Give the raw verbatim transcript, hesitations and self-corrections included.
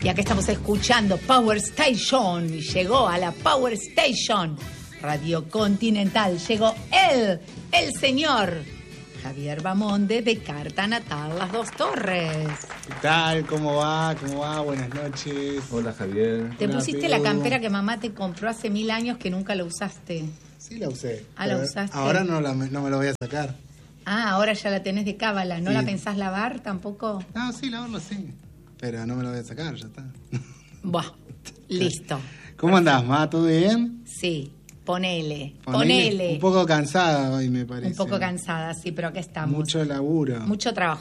Y acá estamos escuchando Power Station. Y llegó a la Power Station Radio Continental. Llegó él, el señor Javier Bamonde, de Carta Natal Las Dos Torres. ¿Qué tal? ¿Cómo va? ¿Cómo va? Buenas noches. Hola, Javier. Te Hola, pusiste Pedro. la campera que mamá te compró hace mil años que nunca la usaste. Sí, la usé. Ah, la pero usaste. Ahora no, la, no me lo voy a sacar. Ah, ahora ya la tenés de cábala. ¿No Sí. la pensás lavar tampoco? No, sí, lavarlo sí. Pero no me lo voy a sacar, ya está. Buah, listo. ¿Cómo andás, Ma? ¿Todo bien? Sí, ponele, Ponele. ponele. Un poco cansada hoy, me parece. Un poco cansada, sí, pero acá estamos. Mucho laburo. Mucho trabajo.